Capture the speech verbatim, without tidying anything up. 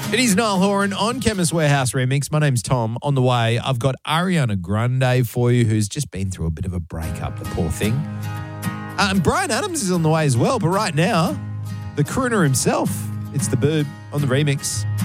It is Niall Horan on Chemist Warehouse Remix. My name's Tom. On the way, I've got Ariana Grande for you, who's just been through a bit of a breakup, the poor thing. Uh, and Brian Adams is on the way as well, but right now, the crooner himself, it's the Boob on the remix.